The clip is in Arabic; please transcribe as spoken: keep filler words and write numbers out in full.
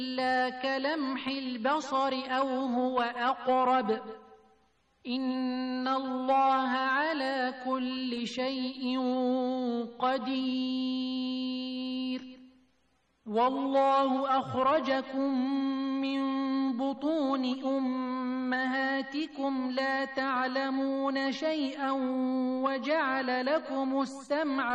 إلا كلمح البصر أو هو أقرب إن الله على كل شيء قدير والله أخرجكم من بطون أمهاتكم لا تعلمون شيئا وجعل لكم السمع